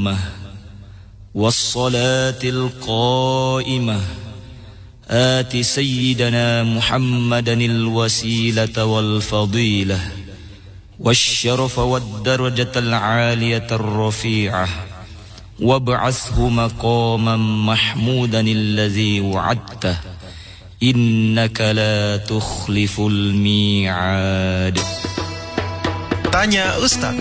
التامة والصلاة القائمة آت سيدنا محمدا الوسيلة والفضيلة والشرف والدرجة العالية الرفيعة وابعثه مقاما محمودا الذي وعدته إنك لا تخلف الميعاد. Tanya Ustaz.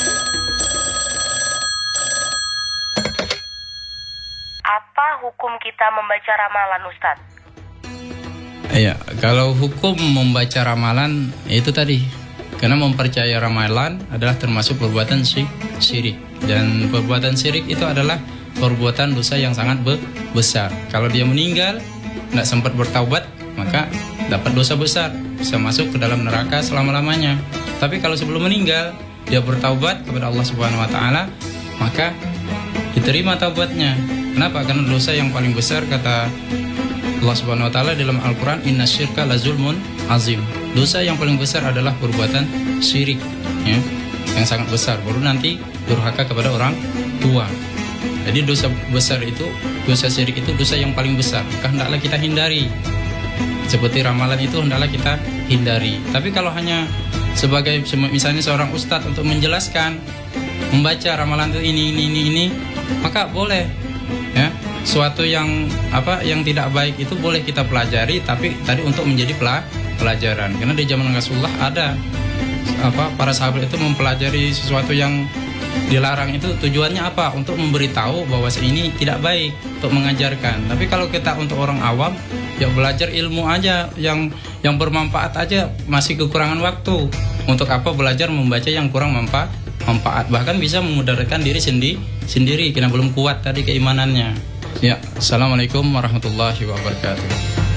Apa hukum kita membaca ramalan, Ustaz? Ya, kalau hukum membaca ramalan itu tadi, karena mempercayai ramalan adalah termasuk perbuatan syirik, dan perbuatan syirik itu adalah perbuatan dosa yang sangat besar. Kalau dia meninggal tidak sempat bertaubat, maka dapat dosa besar, bisa masuk ke dalam neraka selama-lamanya. Tapi kalau sebelum meninggal dia bertaubat kepada Allah Subhanahu wa taala, maka diterima taubatnya. Kenapa? Karena dosa yang paling besar, kata Allah Subhanahu wa taala dalam Al-Qur'an, innasyirka lazulmun azim. Dosa yang paling besar adalah perbuatan syirik, ya, yang sangat besar. Baru nanti durhaka kepada orang tua. Jadi dosa besar itu, dosa syirik itu dosa yang paling besar. Maka hendaklah kita hindari. Seperti ramalan itu hendaklah kita hindari. Tapi kalau hanya sebagai misalnya seorang ustadz untuk menjelaskan, membaca ramalan itu ini, maka boleh, ya. Suatu yang tidak baik itu boleh kita pelajari, tapi tadi untuk menjadi pelajaran. Karena di zaman Rasulullah ada para sahabat itu mempelajari sesuatu yang dilarang, itu tujuannya apa? Untuk memberitahu bahwa ini tidak baik, untuk mengajarkan. Tapi kalau kita untuk orang awam, ya belajar ilmu aja yang bermanfaat aja, masih kekurangan waktu. Untuk apa belajar membaca yang kurang manfaat? Bahkan bisa memudaratkan diri sendiri karena belum kuat tadi keimanannya. Ya, assalamualaikum warahmatullahi wabarakatuh.